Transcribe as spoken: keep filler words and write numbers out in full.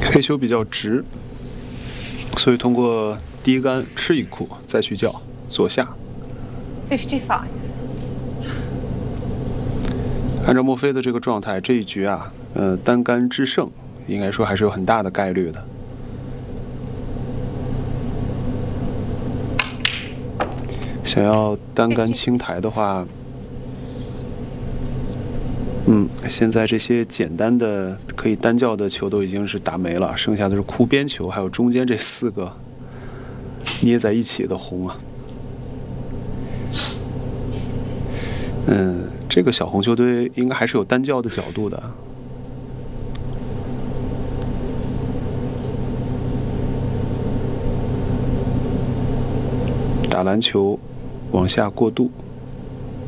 黑球比较直，所以通过第一杆吃一库再去叫左下。 fifty-five。 按照墨菲的这个状态，这一局啊，呃，单杆制胜，应该说还是有很大的概率的。想要单杆清台的话，嗯，现在这些简单的可以单叫的球都已经是打没了，剩下的是库边球，还有中间这四个捏在一起的红啊。嗯，这个小红球队应该还是有单叫的角度的。打篮球往下过渡。